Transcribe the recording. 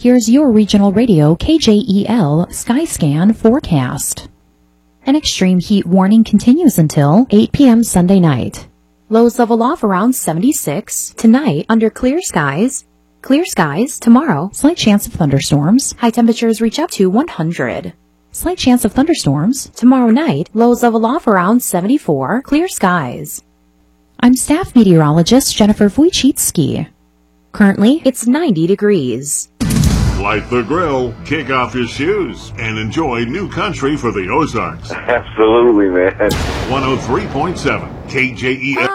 Here's your regional radio KJEL Skyscan forecast. An extreme heat warning continues until 8 p.m. Sunday night. Lows level off around 76. Tonight, under clear skies. Clear skies. Tomorrow, slight chance of thunderstorms. High temperatures reach up to 100. Slight chance of thunderstorms. Tomorrow night, lows level off around 74. Clear skies. I'm staff meteorologist Jennifer Wojcicki. Currently, it's 90 degrees. Light the grill, kick off your shoes, and enjoy new country for the Ozarks. Absolutely, man. 103.7 KJEL.